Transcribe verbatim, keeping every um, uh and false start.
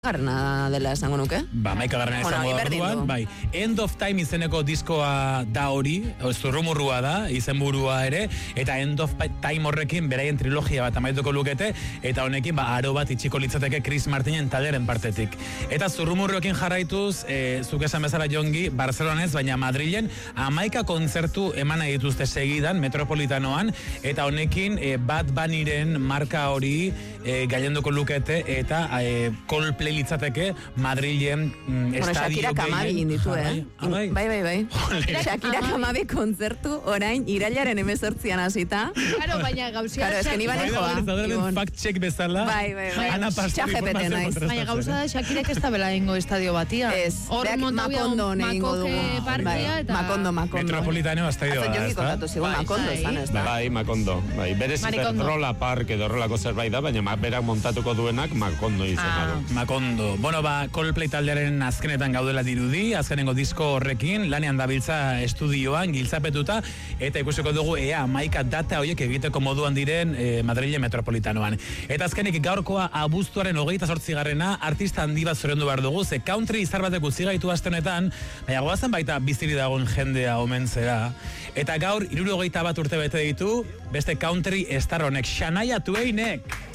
Garna dela esango nuke. Ba, maika garna esango da orduan, bai. End of Time izeneko diskoa da hori, zurrumurrua da, izenburua ere, eta End of Time horrekin beraien trilogia bat amaituko lukete, eta honekin ba, aro bat itxiko litzateke Chris Martinen taleren partetik. Eta zurrumurruekin jarraituz, e, zuk esan bezala Jongi, Barcelonez, baina Madrilen, amaika kontzertu eman nahi dituzte segidan, Metropolitanoan, eta honekin e, Bad Bunnyren marka hori e, gailenduko lukete, eta e, Coldplay litzateke Madrilen mm, bueno, estadio Shakira Kamabi inditu, eh? Bai, bai, bai, bai. Shakira Kamabi kontzertu orain irailaren hemezortzian hasita. Claro, baina gauzia... Claro, esken iban ejoa. Zaudelen fact check bezala. Bai, bai, bai. Ana Pastor informazio naiz. Baina gauza da Shakira ez da bela ingo estadio batia. Ez, hor Makondo negingo dugu. Partia eta... Makondo, Makondo. Metropolitano estadio da, Jongi kontatu zigun, Makondo esan, ez da. Bai, Makondo. Bai, berez rola park edo rolako zerbait da, baina berak montatuko duenak Makondo izena du. Makondo. Bueno, ba, Coldplay taldearen azkenetan gaudela dirudi, azkenengo disko horrekin, lanean dabiltza estudioan, giltzapetuta, eta ikusiko dugu ea maika data horiek egiteko moduan diren e, Madrilen Metropolitanoan. Eta azkenik gaurkoa abuztuaren hogeita zortzigarrena, artista handi bat zorendu behar dugu, ze country izar batek utzi gaitu astenetan, baina goazen baita biziri dagoen jendea omentzera, eta gaur hirurogeita bat urte bete ditu, beste country star honek, Shania Twainek.